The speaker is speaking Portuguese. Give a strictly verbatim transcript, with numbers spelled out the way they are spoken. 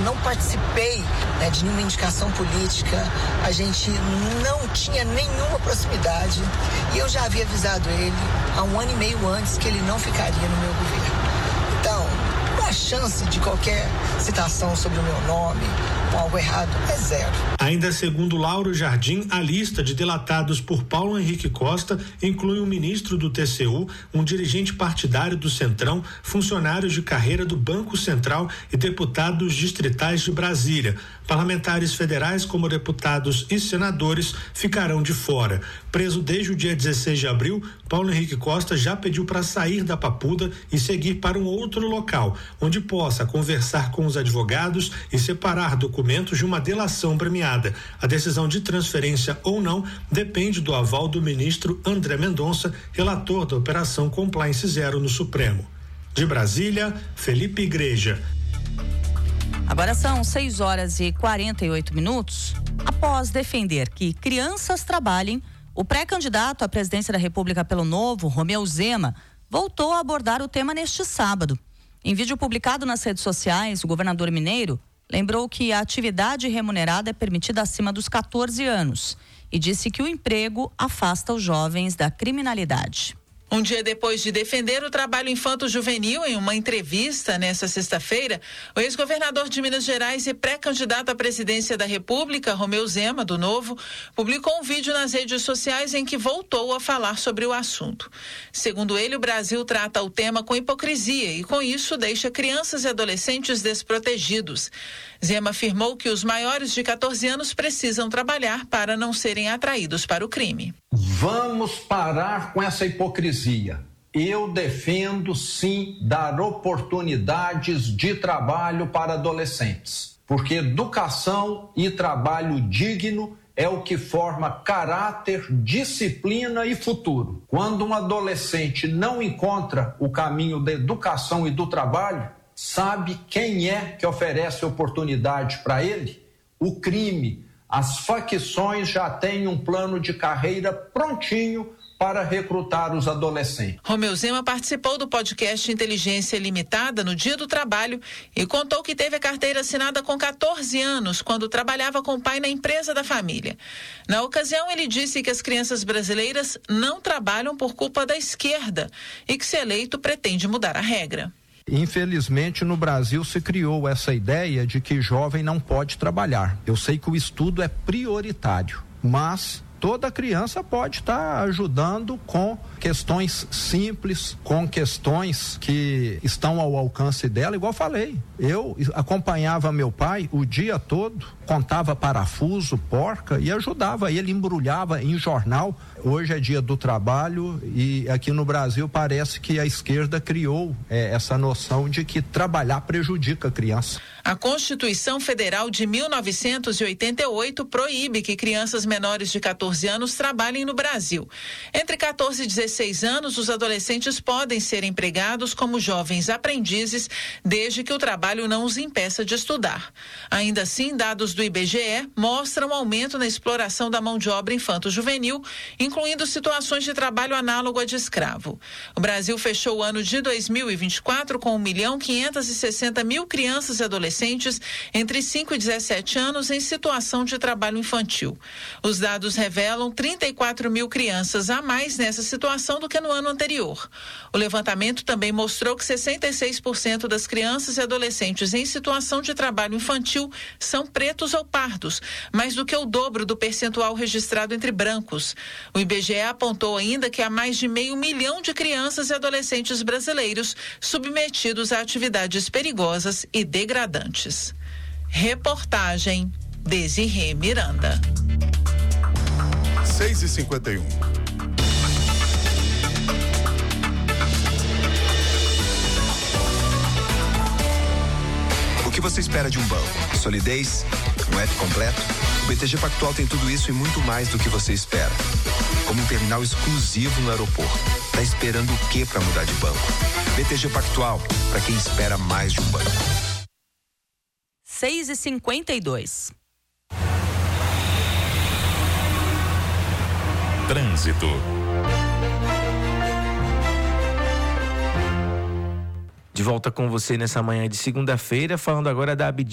não participei, né, de nenhuma indicação política, a gente não tinha nenhuma proximidade e eu já havia avisado ele há um ano e meio antes que ele não ficaria no meu governo. Então, a chance de qualquer citação sobre o meu nome com algo errado é zero. Ainda segundo Lauro Jardim, a lista de delatados por Paulo Henrique Costa inclui um ministro do T C U, um dirigente partidário do Centrão, funcionários de carreira do Banco Central e deputados distritais de Brasília. Parlamentares federais, como deputados e senadores, ficarão de fora. Preso desde o dia dezesseis de abril, Paulo Henrique Costa já pediu para sair da Papuda e seguir para um outro local, onde possa conversar com os advogados e separar documentos de uma delação premiada. A decisão de transferência ou não depende do aval do ministro André Mendonça, relator da Operação Compliance Zero no Supremo. De Brasília, Felipe Igreja. Agora são seis horas e quarenta e oito minutos. Após defender que crianças trabalhem, o pré-candidato à presidência da República pelo Novo, Romeu Zema, voltou a abordar o tema neste sábado. Em vídeo publicado nas redes sociais, o governador mineiro lembrou que a atividade remunerada é permitida acima dos catorze anos e disse que o emprego afasta os jovens da criminalidade. Um dia depois de defender o trabalho infanto-juvenil em uma entrevista nesta sexta-feira, o ex-governador de Minas Gerais e pré-candidato à presidência da República, Romeu Zema, do Novo, publicou um vídeo nas redes sociais em que voltou a falar sobre o assunto. Segundo ele, o Brasil trata o tema com hipocrisia e, com isso, deixa crianças e adolescentes desprotegidos. Zema afirmou que os maiores de catorze anos precisam trabalhar para não serem atraídos para o crime. Vamos parar com essa hipocrisia. Eu defendo, sim, dar oportunidades de trabalho para adolescentes, porque educação e trabalho digno é o que forma caráter, disciplina e futuro. Quando um adolescente não encontra o caminho da educação e do trabalho, sabe quem é que oferece oportunidade para ele? O crime. As facções já têm um plano de carreira prontinho para recrutar os adolescentes. Romeu Zema participou do podcast Inteligência Limitada no Dia do Trabalho e contou que teve a carteira assinada com catorze anos, quando trabalhava com o pai na empresa da família. Na ocasião, ele disse que as crianças brasileiras não trabalham por culpa da esquerda e que, se eleito, pretende mudar a regra. Infelizmente, no Brasil se criou essa ideia de que jovem não pode trabalhar. Eu sei que o estudo é prioritário, mas toda criança pode estar ajudando com questões simples, com questões que estão ao alcance dela, igual falei. Eu acompanhava meu pai o dia todo, contava parafuso, porca e ajudava ele, embrulhava em jornal. Hoje é dia do trabalho e aqui no Brasil parece que a esquerda criou é, essa noção de que trabalhar prejudica a criança. A Constituição Federal de mil novecentos e oitenta e oito proíbe que crianças menores de catorze anos trabalhem no Brasil. Entre catorze e dezesseis anos, os adolescentes podem ser empregados como jovens aprendizes, desde que o trabalho não os impeça de estudar. Ainda assim, dados do I B G E mostram um aumento na exploração da mão de obra infanto-juvenil, incluindo situações de trabalho análogo a de escravo. O Brasil fechou o ano de dois mil e vinte e quatro com um milhão quinhentos e sessenta mil crianças e adolescentes entre cinco e dezessete anos em situação de trabalho infantil. Os dados revelam trinta e quatro mil crianças a mais nessa situação do que no ano anterior. O levantamento também mostrou que sessenta e seis por cento das crianças e adolescentes em situação de trabalho infantil são pretos ou pardos, mais do que o dobro do percentual registrado entre brancos. O I B G E apontou ainda que há mais de meio milhão de crianças e adolescentes brasileiros submetidos a atividades perigosas e degradantes. Reportagem Desirê Miranda. seis e cinquenta e um. O que você espera de um banco? Solidez? Um app completo? O B T G Pactual tem tudo isso e muito mais do que você espera. Como um terminal exclusivo no aeroporto. Tá esperando o que para mudar de banco? B T G Pactual, para quem espera mais de um banco. seis e cinquenta e dois. Trânsito. De volta com você nessa manhã de segunda-feira, falando agora da Abdi